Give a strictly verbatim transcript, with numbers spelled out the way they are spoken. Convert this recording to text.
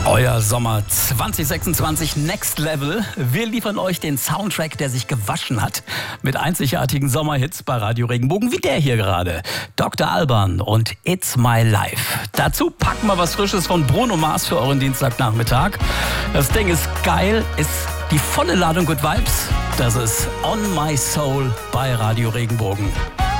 Euer Sommer zwanzig sechsundzwanzig Next Level. Wir liefern euch den Soundtrack, der sich gewaschen hat, mit einzigartigen Sommerhits bei Radio Regenbogen, wie der hier gerade. Doktor Alban und It's My Life. Dazu packen wir was Frisches von Bruno Mars für euren Dienstagnachmittag. Das Ding ist geil, ist die volle Ladung Good Vibes. Das ist On My Soul bei Radio Regenbogen.